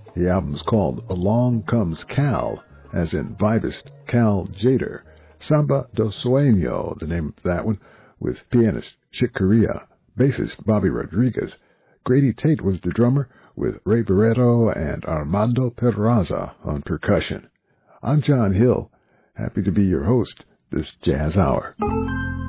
The album's called Along Comes Cal, as in vibist Cal Tjader. Samba do Sueño, the name of that one, with pianist Chick Corea, bassist Bobby Rodriguez. Grady Tate was the drummer, with Ray Barreto and Armando Pedraza on percussion. I'm John Hill, happy to be your host this Jazz Hour.